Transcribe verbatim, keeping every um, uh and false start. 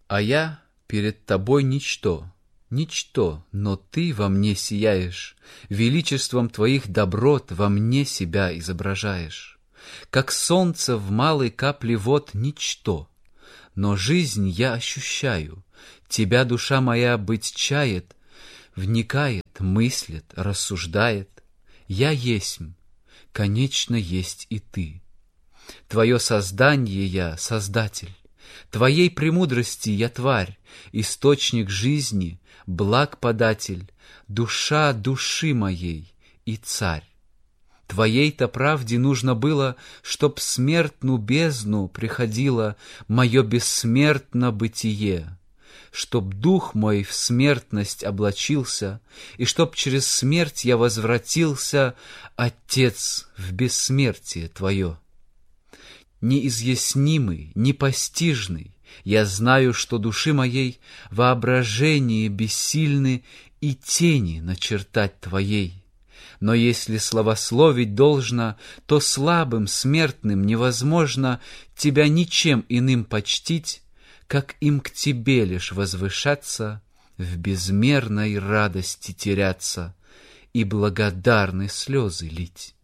А я перед тобой ничто, ничто, но ты во мне сияешь, величеством твоих доброт во мне себя изображаешь. Как солнце в малой капле вод ничто, но жизнь я ощущаю, тебя душа моя быть чает, вникает, мыслит, рассуждает. Я есмь, конечно, есть и ты. Твое создание я, Создатель, твоей премудрости я тварь, источник жизни, благ податель, душа души моей и царь. Твоей-то правде нужно было, чтоб в смертну бездну приходило мое бессмертно бытие, чтоб дух мой в смертность облачился, и чтоб через смерть я возвратился, Отец, в бессмертие Твое. Неизъяснимый, непостижный, я знаю, что души моей воображение бессильны и тени начертать Твоей. Но если славословить должно, то слабым, смертным невозможно Тебя ничем иным почтить, как им к Тебе лишь возвышаться, в безмерной радости теряться и благодарны слезы лить.